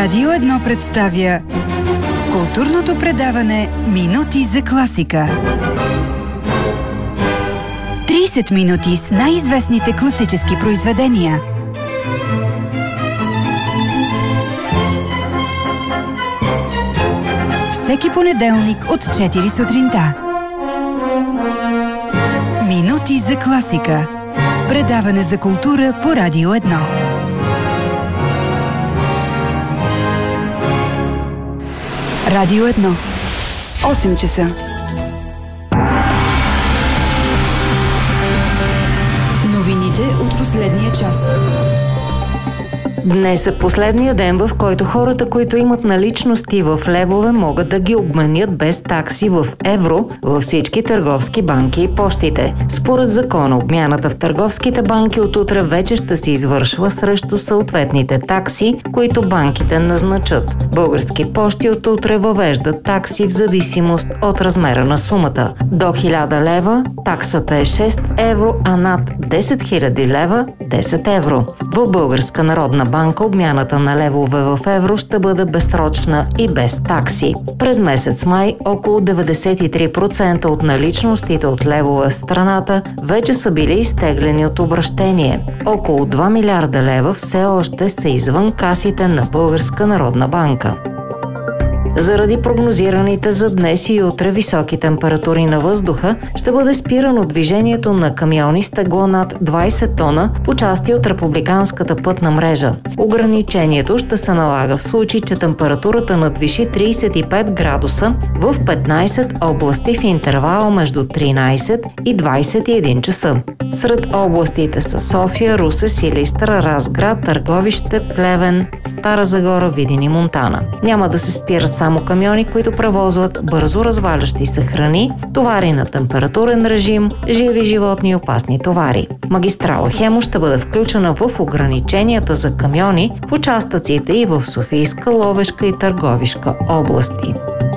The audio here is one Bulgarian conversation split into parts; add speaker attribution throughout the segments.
Speaker 1: Радио 1 представя културното предаване Минути за класика. 30 минути с най-известните класически произведения. Всеки понеделник от 4 сутринта. Минути за класика. Предаване за култура по Радио 1. Радио 1. 8 часа. Новините от последния час.
Speaker 2: Днес е последния ден, в който хората, които имат наличности в левове, могат да ги обменят без такси в евро във всички търговски банки и пощите. Според закона, обмяната в търговските банки от утре вече ще се извършва срещу съответните такси, които банките назначат. Български пощи от утре въвеждат такси в зависимост от размера на сумата. До 1000 лева таксата е 6 евро, а над 10 000 лева 10 евро. В Българска народна банка обмяната на левове в евро ще бъде безсрочна и без такси. През месец май около 93% от наличностите от левове в страната вече са били изтеглени от обращение. Около 2 милиарда лева все още са извън касите на Българска народна банка. Заради прогнозираните за днес и утре високи температури на въздуха, ще бъде спирано движението на камиони с тегло над 20 тона по части от републиканската пътна мрежа. Ограничението ще се налага в случай, че температурата надвиши 35 градуса в 15 области в интервал между 13 и 21 часа. Сред областите са София, Русе, Силистра, Разград, Търговище, Плевен, Стара Загора, Видин и Монтана. Няма да се спират само камиони, които превозват бързо развалящи се храни, товари на температурен режим, живи животни и опасни товари. Магистрала Хемус ще бъде включена в ограниченията за камиони в участъците и в Софийска, Ловешка и Търговишка области.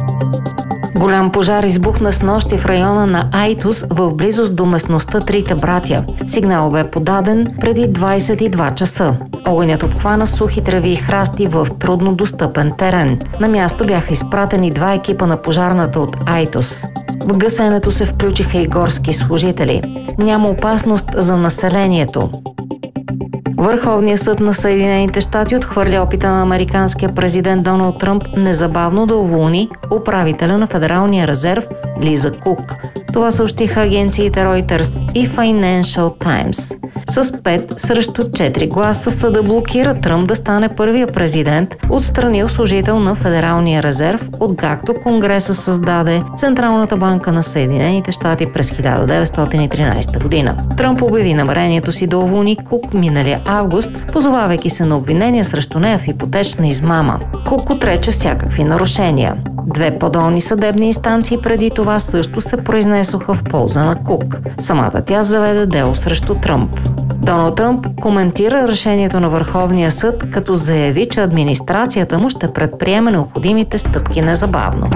Speaker 2: Голям пожар избухна снощи в района на Айтос в близост до местността Трите братя. Сигнал бе подаден преди 22 часа. Огънят обхвана сухи треви и храсти в трудно достъпен терен. На място бяха изпратени 2 екипа на пожарната от Айтос. В гасенето се включиха и горски служители. Няма опасност за населението. Върховният съд на Съединените щати отхвърля опита на американския президент Доналд Тръмп незабавно да уволни управителя на Федералния резерв Лиза Кук. Това съобщиха агенциите Reuters и Financial Times. С 5 срещу 4 гласа съда блокира Тръмп да стане първия президент, отстранил служител на Федералния резерв, откакто Конгреса създаде Централната банка на Съединените щати през 1913 година. Тръмп обяви намерението си да уволни Кук миналия август, позовавайки се на обвинения срещу нея в ипотечна измама. Кук отрече всякакви нарушения. 2 по-долни съдебни инстанции преди това също се произнесоха в полза на Кук. Самата тя заведе дело срещу Тръмп. Доналд Тръмп коментира решението на Върховния съд, като заяви, че администрацията му ще предприеме необходимите стъпки незабавно.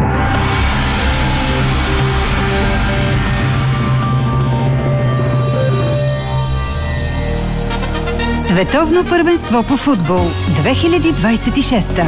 Speaker 1: Световно първенство по футбол 2026.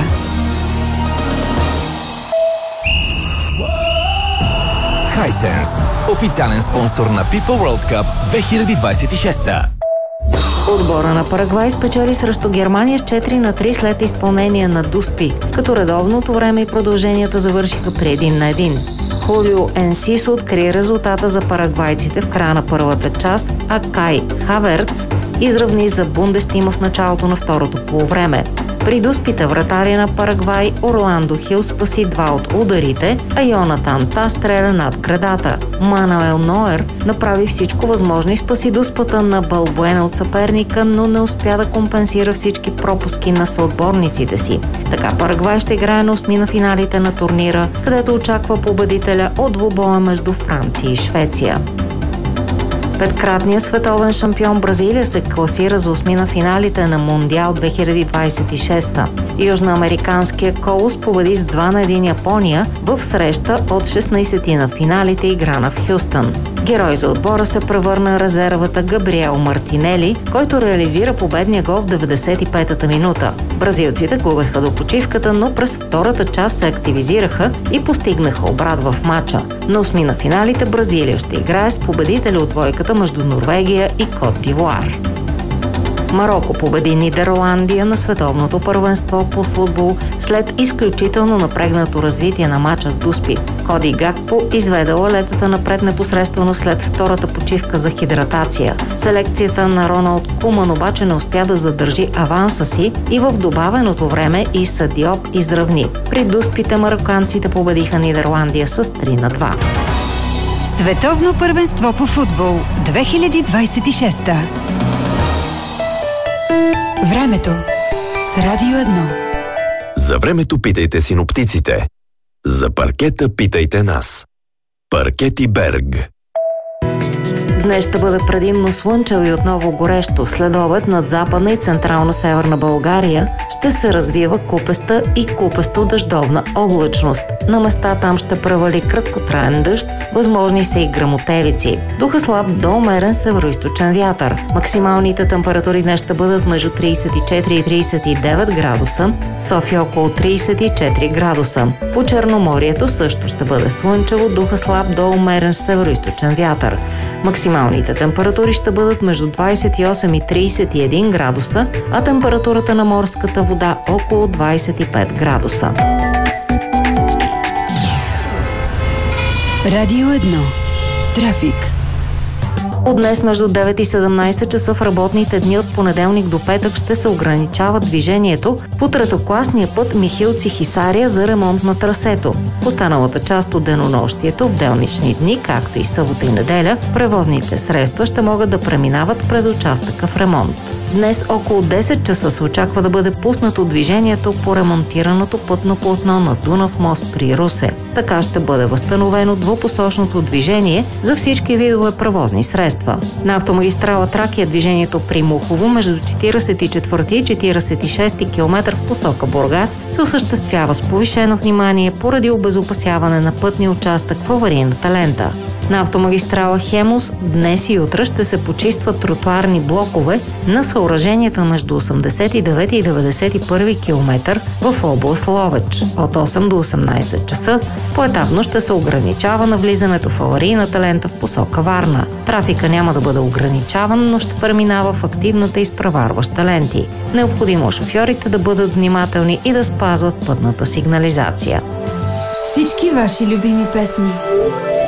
Speaker 3: Hisense, официален спонсор на FIFA World Cup 2026.
Speaker 2: Отбора на Парагвай спечели срещу Германия с 4-3 след изпълнение на Дуспи, като редовното време и продълженията завършиха при 1-1. Хулио Енсис откри резултата за парагвайците в края на първата част, а Кай Хаверц изравни за Бундестима в началото на второто полувреме. При Дуспите вратаря на Парагвай Орландо Хил спаси 2 от ударите, а Йонатан Та стреля над гредата. Мануел Нойер направи всичко възможно и спаси Дуспата на Балбуена от съперника, но не успя да компенсира всички пропуски на съотборниците си. Така Парагвай ще играе на осмина финалите на турнира, където очаква победителя от двубоя между Франция и Швеция. Петкратният световен шампион Бразилия се класира за осмина финалите на Мондиал 2026. Южноамериканският Колос победи с 2-1 Япония в среща от 16 на финалите, играна в Хюстън. Герой за отбора се превърна резервата Габриел Мартинели, който реализира победния гол в 95-та минута. Бразилците губеха до почивката, но през втората част се активизираха и постигнаха обрат в матча. На осми на финалите Бразилия ще играе с победителя от двойката между Норвегия и Кот д'Ивуар. Мароко победи Нидерландия на световното първенство по футбол след изключително напрегнато развитие на мача с Дуспи. Коди Гакпо изведала летата напред непосредствено след втората почивка за хидратация. Селекцията на Роналд Куман обаче не успя да задържи аванса си и в добавеното време Иса Диоп изравни. При Дуспите мароканците победиха Нидерландия с 3-2.
Speaker 1: Световно първенство по футбол 2026. Времето с Радио 1.
Speaker 4: За времето питайте синоптиците. За паркета питайте нас. Паркети Берг.
Speaker 2: Днес ще бъде предимно слънчево и отново горещо. След обед над западна и централна северна България ще се развива купеста и купесто-дъждовна облачност. На места там ще превали краткотраен дъжд, възможни са и гръмотевици. Духа слаб до умерен североизточен вятър. Максималните температури днес ще бъдат между 34 и 39 градуса, София около 34 градуса. По Черноморието също ще бъде слънчево, духа слаб до умерен североизточен вятър. Максималните температури ще бъдат между 28 и 31 градуса, а температурата на морската вода около 25 градуса.
Speaker 1: Радио 1. Трафик.
Speaker 2: От днес между 9 и 17 часа в работните дни от понеделник до петък ще се ограничава движението по третокласния път Михилци-Хисаря за ремонт на трасето. В останалата част от денонощието, в делнични дни, както и събота и неделя, превозните средства ще могат да преминават през участъка в ремонт. Днес около 10 часа се очаква да бъде пуснато движението по ремонтираното пътно платно на Дунав мост при Русе. Така ще бъде възстановено двупосочното движение за всички видове превозни средства. На автомагистрала Тракия движението при Мухово между 44 и 46 км в посока Бургас се осъществява с повишено внимание поради обезопасяване на пътния участък в аварийната лента. На автомагистрала Хемус днес и утре ще се почистват тротуарни блокове на съоръженията между 89 и 91 км в област Ловеч. От 8 до 18 часа поетапно ще се ограничава навлизането в аварийната лента в посока Варна. Трафика няма да бъде ограничаван, но ще преминава в активната изпреварваща ленти. Необходимо шофьорите да бъдат внимателни и да спазват пътната сигнализация.
Speaker 5: Всички ваши любими песни.